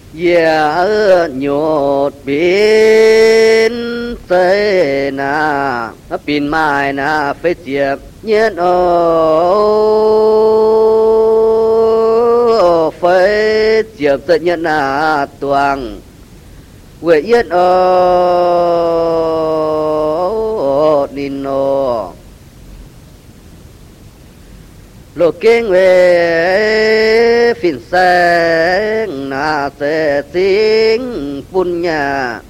giờ nhột biến tê na pin mai na phê chiệp nhiên ô phê chiệp tự nhiên na tuang quê yên ô nino lô kinh về phiền sáng na sẽ tính bún nhà